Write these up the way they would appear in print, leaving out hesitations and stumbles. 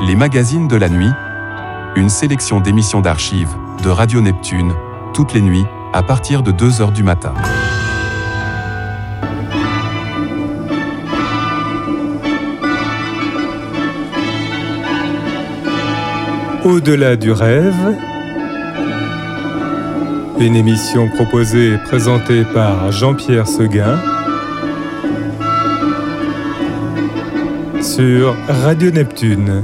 Les magazines de la nuit, une sélection d'émissions d'archives de Radio Neptune, toutes les nuits, à partir de 2h du matin. Au-delà du rêve, une émission proposée et présentée par Jean-Pierre Seguin sur Radio Neptune.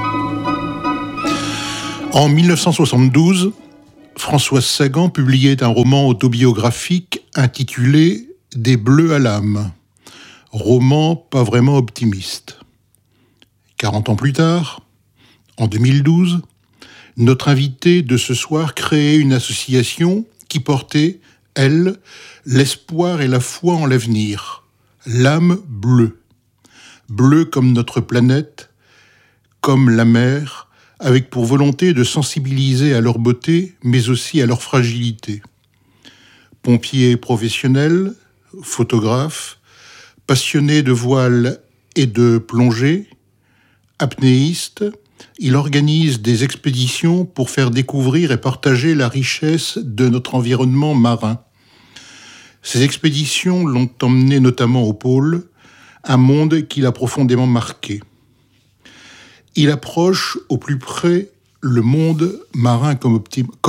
En 1972, Françoise Sagan publiait un roman autobiographique intitulé « Des bleus à l'âme », roman pas vraiment optimiste. 40 ans plus tard, en 2012, notre invitée de ce soir créait une association qui portait, elle, l'espoir et la foi en l'avenir, l'âme bleue. Bleue comme notre planète, comme la mer, avec pour volonté de sensibiliser à leur beauté, mais aussi à leur fragilité. Pompier professionnel, photographe, passionné de voile et de plongée, apnéiste, il organise des expéditions pour faire découvrir et partager la richesse de notre environnement marin. Ces expéditions l'ont emmené notamment au pôle, un monde qui l'a profondément marqué. Il approche au plus près le monde marin comme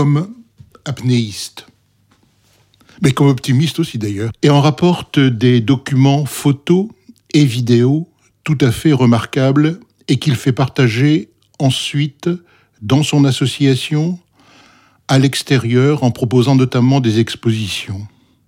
apnéiste, mais comme optimiste aussi d'ailleurs, et en rapporte des documents photos et vidéos tout à fait remarquables et qu'il fait partager ensuite dans son association, à l'extérieur, en proposant notamment des expositions.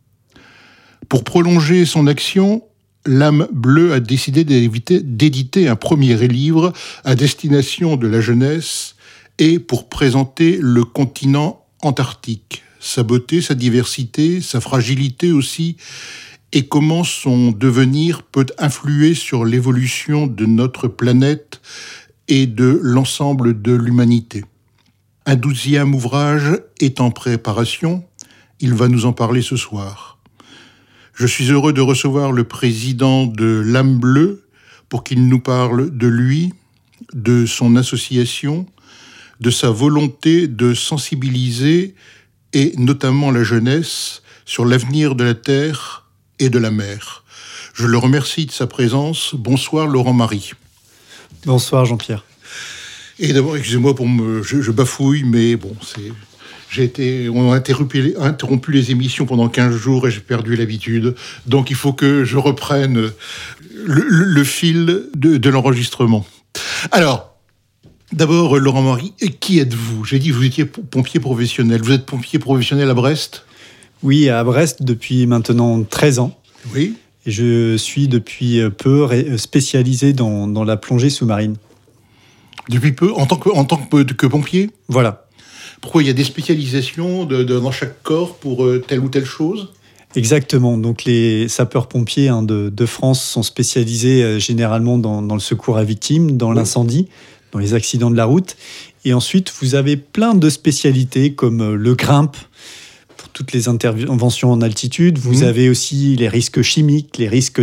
Pour prolonger son action, l'âme bleue a décidé d'éditer un premier livre à destination de la jeunesse et pour présenter le continent antarctique, sa beauté, sa diversité, sa fragilité aussi, et comment son devenir peut influer sur l'évolution de notre planète et de l'ensemble de l'humanité. Un 12e ouvrage est en préparation, il va nous en parler ce soir. Je suis heureux de recevoir le président de l'âme bleue pour qu'il nous parle de lui, de son association, de sa volonté de sensibiliser et notamment la jeunesse sur l'avenir de la Terre et de la mer. Je le remercie de sa présence. Bonsoir Laurent Marie. Bonsoir Jean-Pierre. Et d'abord, excusez-moi je bafouille, mais bon, on a interrompu les émissions pendant 15 jours et j'ai perdu l'habitude. Donc il faut que je reprenne le fil de l'enregistrement. Alors, d'abord, Laurent Marie, qui êtes-vous ? J'ai dit que vous étiez pompier professionnel. Vous êtes pompier professionnel à Brest ? Oui, à Brest depuis maintenant 13 ans. Oui. Et je suis depuis peu spécialisé dans la plongée sous-marine. Depuis peu, en tant que pompier ? Voilà. Pourquoi il y a des spécialisations dans chaque corps pour telle ou telle chose ? Exactement. Donc les sapeurs-pompiers de France sont spécialisés généralement dans le secours à victimes, dans l'incendie, dans les accidents de la route. Et ensuite, vous avez plein de spécialités comme le grimpe, pour toutes les interventions en altitude. Vous avez aussi les risques chimiques, les risques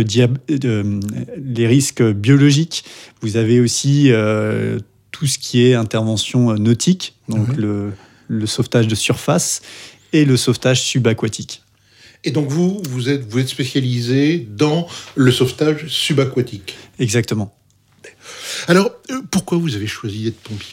biologiques. Vous avez aussi tout ce qui est intervention nautique, donc le sauvetage de surface et le sauvetage subaquatique. Et donc vous êtes spécialisé dans le sauvetage subaquatique. Exactement. Alors, pourquoi vous avez choisi d'être pompier ?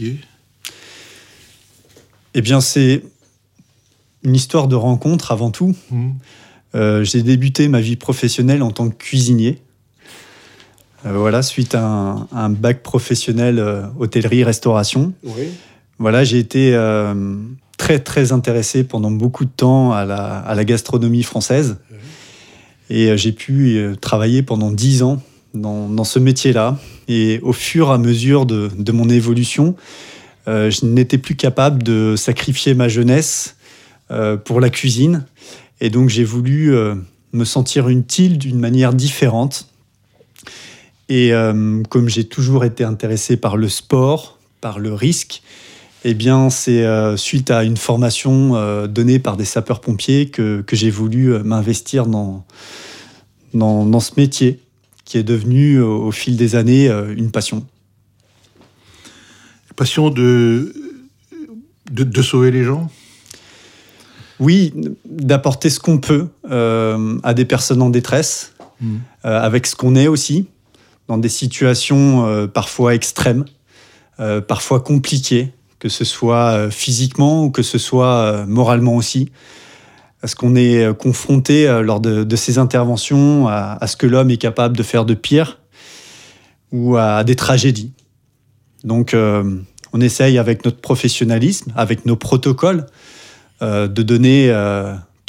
Eh bien, c'est une histoire de rencontre avant tout. J'ai débuté ma vie professionnelle en tant que cuisinier. Suite à un bac professionnel hôtellerie-restauration. Oui. Voilà, j'ai été très, très intéressé pendant beaucoup de temps à la gastronomie française. Oui. Et j'ai pu travailler pendant 10 ans dans ce métier-là. Et au fur et à mesure de mon évolution, je n'étais plus capable de sacrifier ma jeunesse pour la cuisine. Et donc, j'ai voulu me sentir utile d'une manière différente. Et comme j'ai toujours été intéressé par le sport, par le risque, eh bien, c'est suite à une formation donnée par des sapeurs-pompiers que j'ai voulu m'investir dans ce métier qui est devenu, au fil des années, une passion. Passion de sauver les gens ? Oui, d'apporter ce qu'on peut à des personnes en détresse, avec ce qu'on est aussi, dans des situations parfois extrêmes, parfois compliquées, que ce soit physiquement ou que ce soit moralement aussi. Parce qu'on est confronté lors de ces interventions à ce que l'homme est capable de faire de pire ou à des tragédies. Donc on essaye avec notre professionnalisme, avec nos protocoles, de donner